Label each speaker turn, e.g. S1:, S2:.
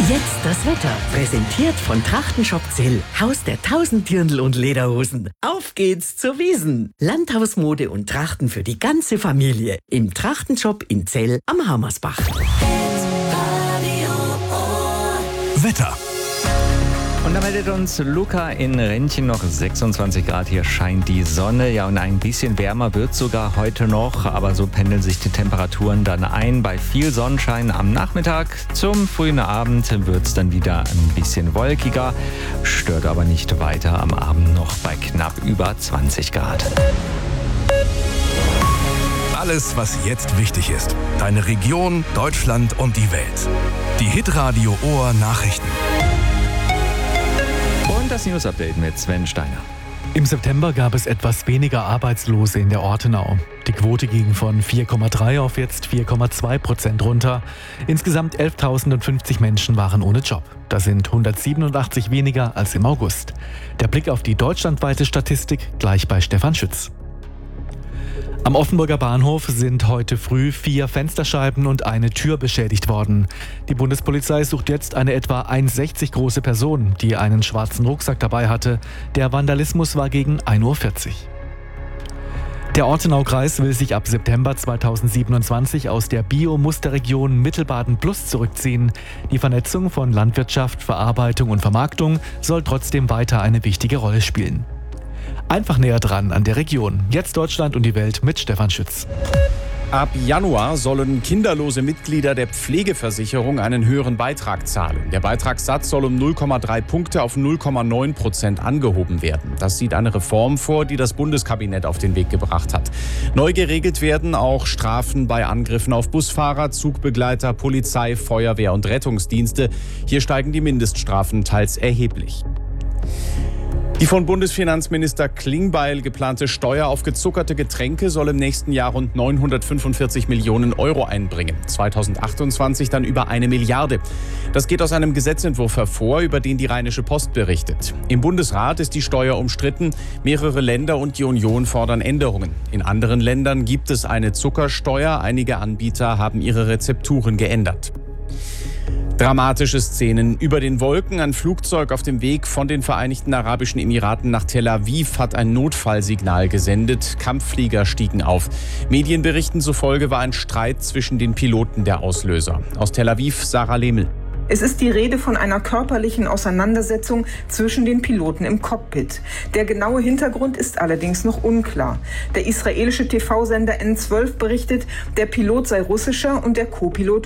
S1: Jetzt das Wetter, präsentiert von Trachtenshop Zell, Haus der 1000 Dirndl und Lederhosen. Auf geht's zur Wiesn. Landhausmode und Trachten für die ganze Familie im Trachtenshop in Zell am Hammersbach.
S2: Wetter.
S3: Und da meldet uns Luca in Rentchen noch 26 Grad. Hier scheint die Sonne. Ja, und ein bisschen wärmer wird sogar heute noch. Aber so pendeln sich die Temperaturen dann ein. Bei viel Sonnenschein am Nachmittag. Zum frühen Abend wird es dann wieder ein bisschen wolkiger. Stört aber nicht weiter. Am Abend noch bei knapp über 20 Grad.
S2: Alles, was jetzt wichtig ist. Deine Region, Deutschland und die Welt. Die Hitradio Ohr Nachrichten.
S3: Und das News-Update mit Sven Steiner.
S4: Im September gab es etwas weniger Arbeitslose in der Ortenau. Die Quote ging von 4,3 auf jetzt 4,2% runter. Insgesamt 11.050 Menschen waren ohne Job. Das sind 187 weniger als im August. Der Blick auf die deutschlandweite Statistik gleich bei Stefan Schütz. Am Offenburger Bahnhof sind heute früh 4 Fensterscheiben und eine Tür beschädigt worden. Die Bundespolizei sucht jetzt eine etwa 1,60 große Person, die einen schwarzen Rucksack dabei hatte. Der Vandalismus war gegen 1:40 Uhr. Der Ortenaukreis will sich ab September 2027 aus der Bio-Musterregion Mittelbaden-Plus zurückziehen. Die Vernetzung von Landwirtschaft, Verarbeitung und Vermarktung soll trotzdem weiter eine wichtige Rolle spielen. Einfach näher dran an der Region. Jetzt Deutschland und die Welt mit Stefan Schütz.
S5: Ab Januar sollen kinderlose Mitglieder der Pflegeversicherung einen höheren Beitrag zahlen. Der Beitragssatz soll um 0,3 Punkte auf 0,9% angehoben werden. Das sieht eine Reform vor, die das Bundeskabinett auf den Weg gebracht hat. Neu geregelt werden auch Strafen bei Angriffen auf Busfahrer, Zugbegleiter, Polizei, Feuerwehr und Rettungsdienste. Hier steigen die Mindeststrafen teils erheblich. Die von Bundesfinanzminister Klingbeil geplante Steuer auf gezuckerte Getränke soll im nächsten Jahr rund 945 Millionen Euro einbringen. 2028 dann über 1 Milliarde. Das geht aus einem Gesetzentwurf hervor, über den die Rheinische Post berichtet. Im Bundesrat ist die Steuer umstritten. Mehrere Länder und die Union fordern Änderungen. In anderen Ländern gibt es eine Zuckersteuer. Einige Anbieter haben ihre Rezepturen geändert. Dramatische Szenen über den Wolken. Ein Flugzeug auf dem Weg von den Vereinigten Arabischen Emiraten nach Tel Aviv hat ein Notfallsignal gesendet. Kampfflieger stiegen auf. Medienberichten zufolge war ein Streit zwischen den Piloten der Auslöser. Aus Tel Aviv, Sarah Lehmel.
S6: Es ist die Rede von einer körperlichen Auseinandersetzung zwischen den Piloten im Cockpit. Der genaue Hintergrund ist allerdings noch unklar. Der israelische TV-Sender N12 berichtet, der Pilot sei russischer und der Co-Pilot